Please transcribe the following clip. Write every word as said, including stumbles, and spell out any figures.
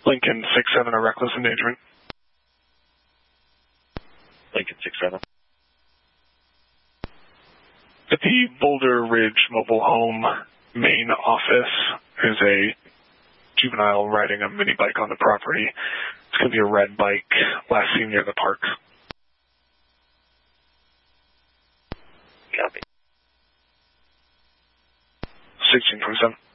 Lincoln six seven, a reckless endangerment. Lincoln six seven. At the Boulder Ridge Mobile Home main office, there's a juvenile riding a mini bike on the property. It's going to be a red bike, last seen near the park. Copy. sixteen twenty-seven.